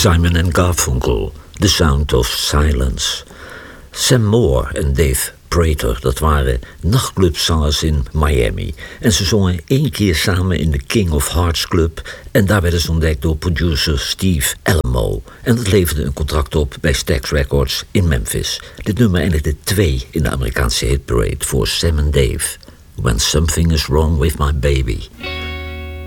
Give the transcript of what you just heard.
Simon & Garfunkel, The Sound of Silence. Sam Moore en Dave Prater, dat waren nachtclubzangers in Miami. En ze zongen 1 keer samen in de King of Hearts Club. En daar werden ze ontdekt door producer Steve Alamo. En dat leverde een contract op bij Stax Records in Memphis. Dit nummer eindigde 2 in de Amerikaanse hitparade voor Sam en Dave. When Something Is Wrong With My Baby.